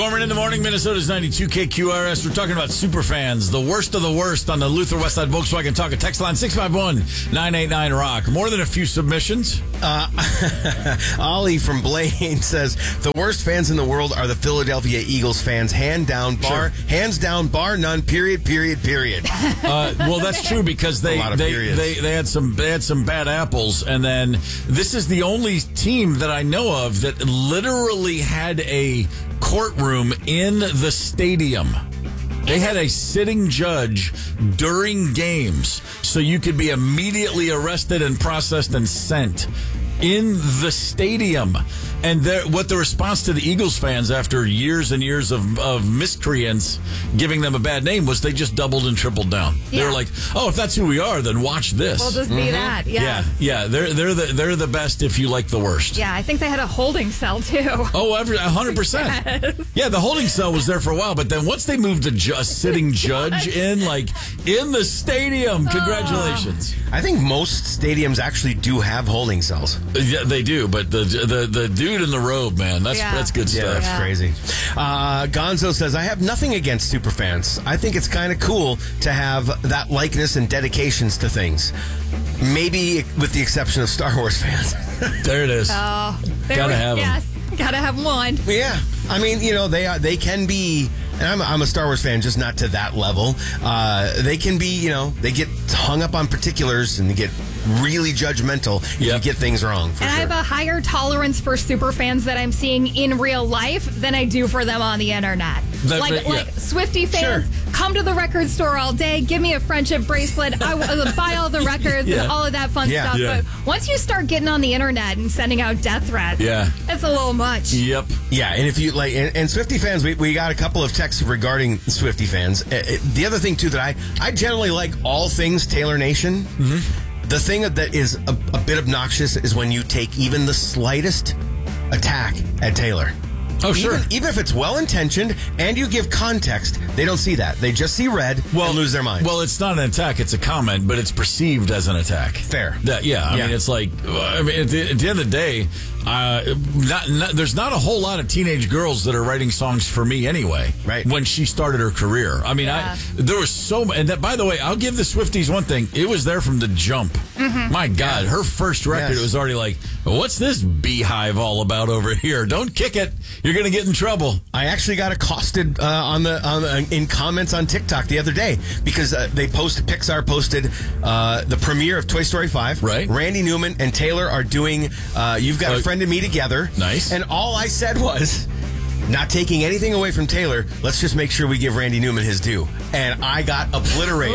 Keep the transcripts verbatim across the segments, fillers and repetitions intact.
Gorman in the morning, Minnesota's ninety-two K Q R S. We're talking about super fans, the worst of the worst on the Luther Westside Volkswagen Talk. A text line six five one, nine eight nine, rock. More than a few submissions. Uh, Ollie from Blaine says the worst fans in the world are the Philadelphia Eagles fans. Hand down, bar, Sure. hands down, bar none. Period. Period. Period. Uh, well, that's true because they they, they they had some they had some bad apples, and then this is the only team that I know of that literally had a courtroom in the stadium. They had a sitting judge during games, so you could be immediately arrested and processed and sent in the stadium. And what the response to the Eagles fans after years and years of, of miscreants giving them a bad name was they just doubled and tripled down. Yeah. They were like, "Oh, if that's who we are, then watch this." We'll just be mm-hmm. that. Yes. Yeah, yeah. They're they're the they're the best if you like the worst. Yeah, I think they had a holding cell too. Oh, every a hundred percent. Yeah, the holding cell was there for a while, but then once they moved a ju- sitting judge in, like in the stadium, congratulations. I think most stadiums actually do have holding cells. Yeah, they do, but the the the dude in the robe, man, that's Yeah. that's good stuff. Yeah, that's Yeah. crazy. Uh, Gonzo says, I have nothing against superfans. I think it's kind of cool to have that likeness and dedications to things. Maybe with the exception of Star Wars fans. There it is. Oh, there Gotta we, have 'em. yes, gotta have one. Yeah, I mean, you know, they are, they can be, and I'm, I'm a Star Wars fan, just not to that level. Uh, they can be, you know, they get hung up on particulars and they get really judgmental if Yep. you get things wrong. For And sure. I have a higher tolerance for super fans that I'm seeing in real life than I do for them on the internet. That- like that- yeah. like Swiftie fans, Sure. come to the record store all day, give me a friendship bracelet, I will buy all the records Yeah. and all of that fun Yeah. stuff. Yeah. But once you start getting on the internet and sending out death threats, Yeah. it's a little much. Yep. Yeah, and if you like, and, and Swiftie fans, we, we got a couple of texts regarding Swiftie fans. Uh, uh, the other thing too that I I generally like all things Taylor Nation. Mm-hmm. The thing that is a, a bit obnoxious is when you take even the slightest attack at Taylor. Oh, sure. Even, even if it's well intentioned and you give context, they don't see that. They just see red and lose their mind. Well, it's not an attack; it's a comment, but it's perceived as an attack. Fair. That, yeah, I Yeah. mean, it's like, I mean, at the, at the end of the day, uh, not, not, there's not a whole lot of teenage girls that are writing songs for me anyway. Right. When she started her career, I mean, Yeah. I there was so, and that, by the way, I'll give the Swifties one thing: it was there from the jump. Mm-hmm. My God, her first record, Yes. it was already like, what's this beehive all about over here? Don't kick it; you're going to get in trouble. I actually got accosted uh, on the on the, in comments on TikTok the other day because uh, they posted Pixar posted uh, the premiere of Toy Story five. Right. Randy Newman and Taylor are doing uh, You've Got Uh, a Friend in Me together. Nice. And all I said was, not taking anything away from Taylor, let's just make sure we give Randy Newman his due. And I got obliterated.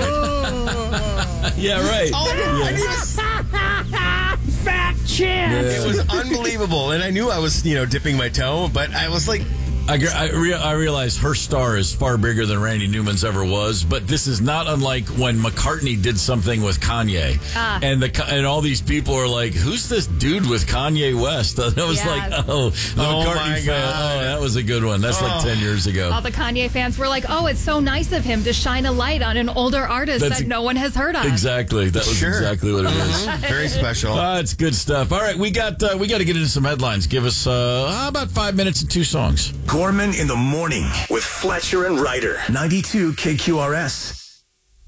Yeah, right. Oh, I didn't, I didn't even Fat chance. It was unbelievable, and I knew I was, you know, dipping my toe, but I was like, I, gr- I, rea- I realize her star is far bigger than Randy Newman's ever was, but this is not unlike when McCartney did something with Kanye, Ah. and the and all these people are like, "Who's this dude with Kanye West?" And I was Yeah. like, "Oh, the Oh McCartney my fan. God. Oh, that was a good one. That's like ten years ago." All the Kanye fans were like, oh, it's so nice of him to shine a light on an older artist That's that a- no one has heard of. Exactly. That was Sure. exactly what it is. very special. Ah, it's good stuff. All right, we got uh, we got to get into some headlines. Give us uh, how about five minutes and two songs. Gorman in the morning with Fletcher and Ryder. ninety-two K Q R S.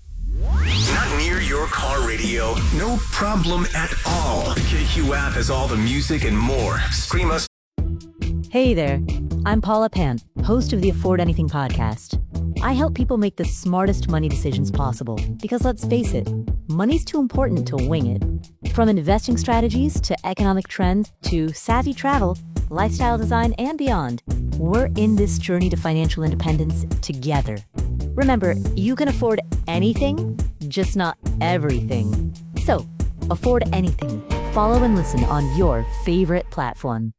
Not near your car radio. No problem at all. The K Q app has all the music and more. Stream us. Hey there, I'm Paula Pant, host of the Afford Anything podcast. I help people make the smartest money decisions possible because let's face it, money's too important to wing it. From investing strategies to economic trends to savvy travel, lifestyle design, and beyond, we're in this journey to financial independence together. Remember, you can afford anything, just not everything. So, afford anything. Follow and listen on your favorite platform.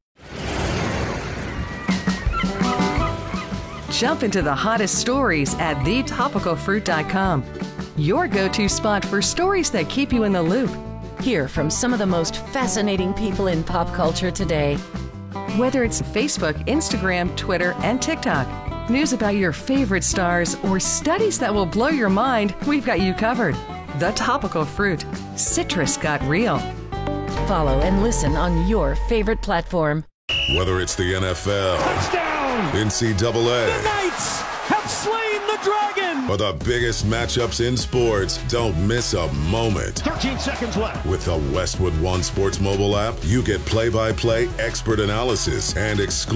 Jump into the hottest stories at the topical fruit dot com. Your go-to spot for stories that keep you in the loop. Hear from some of the most fascinating people in pop culture today. Whether it's Facebook, Instagram, Twitter, and TikTok. News about your favorite stars or studies that will blow your mind, we've got you covered. The Topical Fruit. Citrus got real. Follow and listen on your favorite platform. Whether it's the N F L, Touchdown! down. N C double A. The Knights have slain the Dragon. For the biggest matchups in sports, don't miss a moment. thirteen seconds left. With the Westwood One Sports mobile app, you get play-by-play expert analysis and exclusive